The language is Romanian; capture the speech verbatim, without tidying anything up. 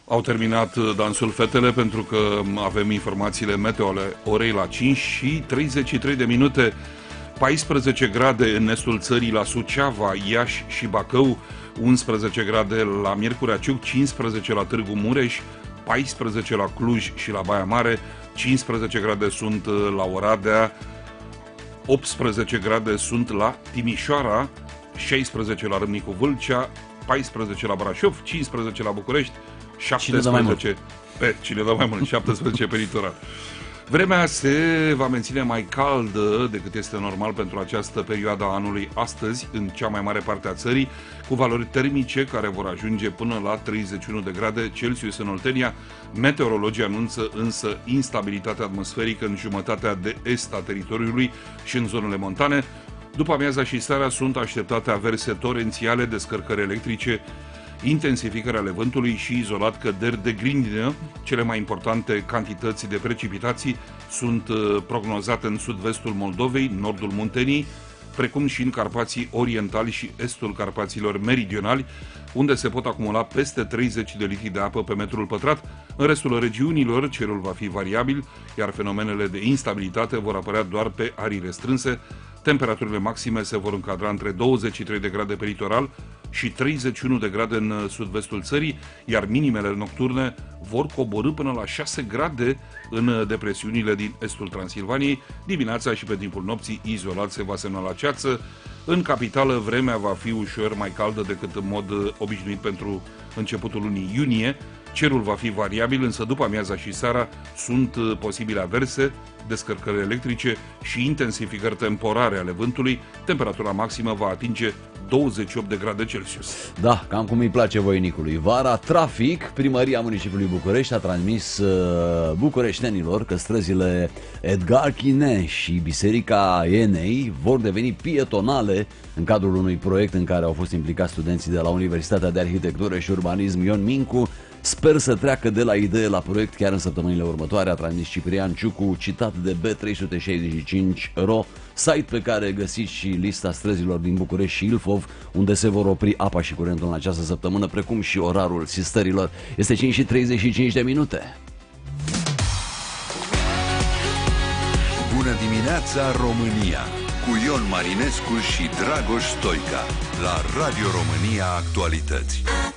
Au terminat dansul fetele pentru că avem informațiile meteo ale orei la cinci și treizeci și trei de minute, paisprezece grade în estul țării la Suceava, Iași și Bacău, unsprezece grade la Miercurea Ciuc, cincisprezece la Târgu Mureș, paisprezece la Cluj și la Baia Mare, cincisprezece grade sunt la Oradea, optsprezece grade sunt la Timișoara, șaisprezece la Râmnicu Vâlcea, paisprezece la Brașov, cincisprezece la București, șaptesprezece pe cine dă mai mult, șaptesprezece pe litoral. Vremea se va menține mai caldă decât este normal pentru această perioadă a anului astăzi, în cea mai mare parte a țării, cu valori termice care vor ajunge până la treizeci și unu de grade Celsius în Oltenia. Meteorologii anunță însă instabilitate atmosferică în jumătatea de est a teritoriului și în zonele montane. După amiaza și seara sunt așteptate averse torențiale, descărcări electrice, intensificări ale vântului și izolat căderi de grindină. Cele mai importante cantități de precipitații sunt prognozate în sud-vestul Moldovei, nordul Munteniei, precum și în Carpații Orientali și estul Carpaților Meridionali, unde se pot acumula peste treizeci de litri de apă pe metrul pătrat. În restul regiunilor, cerul va fi variabil, iar fenomenele de instabilitate vor apărea doar pe arii restrânse. Temperaturile maxime se vor încadra între douăzeci și trei de grade pe litoral și treizeci și unu de grade în sud-vestul țării, iar minimele nocturne vor coborî până la șase grade în depresiunile din estul Transilvaniei. Dimineața și pe timpul nopții izolat se va semna la ceață. În capitală vremea va fi ușor mai caldă decât în mod obișnuit pentru începutul lunii iunie. Cerul va fi variabil, însă după amiaza și seara sunt posibile averse, descărcări electrice și intensificări temporare ale vântului. Temperatura maximă va atinge douăzeci și opt de grade Celsius. Da, cam cum îi place voinicului. Vara, trafic. Primăria Municipiului București a transmis uh, bucureștenilor că străzile Edgar Chine și Biserica Enei vor deveni pietonale în cadrul unui proiect în care au fost implicați studenții de la Universitatea de Arhitectură și Urbanism Ion Mincu. Sper să treacă de la idee la proiect chiar în săptămânile următoare, a transmis Ciprian Ciucu, citat de B trei sute șaizeci și cinci R O, site pe care găsiți și lista străzilor din București și Ilfov, unde se vor opri apa și curentul în această săptămână, precum și orarul sistărilor. Este cinci și treizeci și cinci de minute. Bună dimineața, România! Cu Ion Marinescu și Dragoș Stoica la Radio România Actualități.